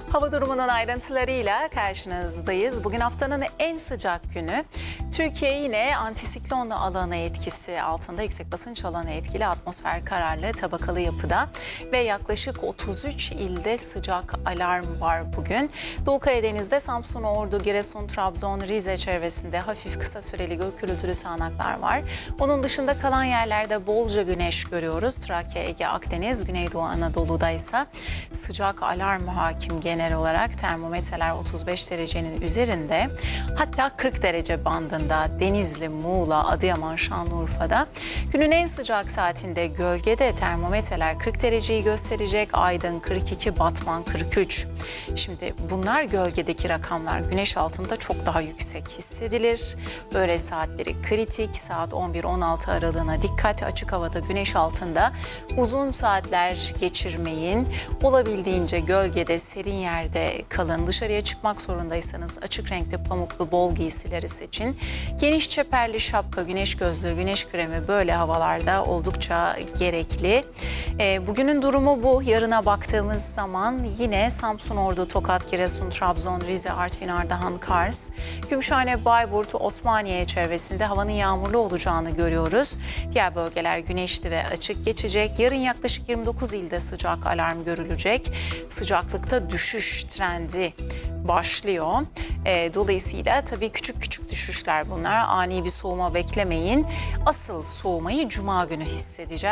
Hava durumunun ayrıntılarıyla karşınızdayız. Bugün haftanın en sıcak günü. Türkiye yine antisiklon alanı etkisi altında, yüksek basınç alanı etkili, atmosfer kararlı, tabakalı yapıda ve yaklaşık 33 ilde sıcak alarm var bugün. Doğu Karadeniz'de Samsun, Ordu, Giresun, Trabzon, Rize çevresinde hafif kısa süreli gök gürültülü sağanaklar var. Onun dışında kalan yerlerde bolca güneş görüyoruz. Trakya, Ege, Akdeniz, Güneydoğu Anadolu'da ise sıcak alarm hakim genel olarak. Termometreler 35 derecenin üzerinde, hatta 40 derece bandında Denizli, Muğla, Adıyaman, Şanlıurfa'da. Günün en sıcak saatinde gölgede termometreler 40 dereceyi gösterecek. Aydın 42, Batman 43. Şimdi bunlar gölgedeki rakamlar, güneş altında çok daha yüksek hissedilir. Öğle saatleri kritik, saat 11-16 aralığına dikkat. Açık havada güneş altında uzun saatler geçirmeyin. Olabildiğince gölgede, serin yerde kalın. Dışarıya çıkmak zorundaysanız açık renkli pamuklu bol giysileri seçin. Geniş çeperli şapka, güneş gözlüğü, güneş kremi böyle havalarda oldukça gerekli. Bugünün durumu bu. Yarına baktığımız zaman yine Samsun, Ordu, Tokat, Giresun, Trabzon, Rize, Artvin, Ardahan, Kars, Gümüşhane, Bayburt, Osmaniye çevresinde havanın yağmurlu olacağını görüyoruz. Diğer bölgeler güneşli ve açık geçecek. Yarın yaklaşık 29 ilde sıcak alarm görülecek. Sıcaklıkta düşüş trendi başlıyor. Dolayısıyla tabii küçük küçük düşüşler bunlar. Ani bir soğuma beklemeyin. Asıl soğumayı Cuma günü hissedeceğiz.